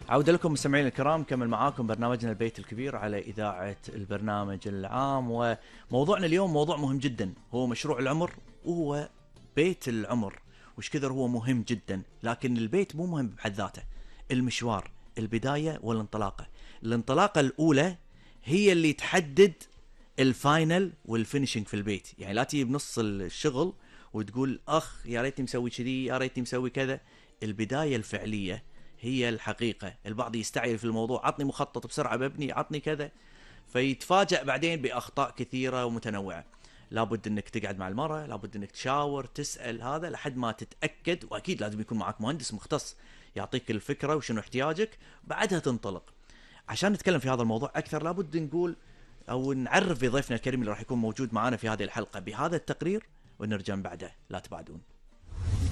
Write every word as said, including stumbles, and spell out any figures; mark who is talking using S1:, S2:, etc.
S1: عودة لكم مستمعين الكرام، كمل معاكم برنامجنا البيت الكبير على إذاعة البرنامج العام. وموضوعنا اليوم موضوع مهم جدا، هو مشروع العمر وهو بيت العمر. وش كثر هو مهم جدا، لكن البيت مو مهم بحد ذاته، المشوار، البداية والانطلاقة. الانطلاقة الأولى هي اللي تحدد الفاينل والفينشنج في البيت. يعني لا تيجي بنص الشغل وتقول أخ يا ريتني مسوي كذي، يا ريتني مسوي كذا. البداية الفعلية هي الحقيقة. البعض يستعجل في الموضوع، عطني مخطط بسرعة ببني، عطني كذا، فيتفاجأ بعدين بأخطاء كثيرة ومتنوعة. لابد انك تقعد مع المرة، لابد انك تشاور تسأل هذا لحد ما تتأكد، واكيد لازم يكون معك مهندس مختص يعطيك الفكرة وشنو احتياجك، بعدها تنطلق. عشان نتكلم في هذا الموضوع اكثر لابد نقول او نعرف بضيفنا الكريم اللي راح يكون موجود معنا في هذه الحلقة بهذا التقرير، ونرجع بعده. لا تبعدون.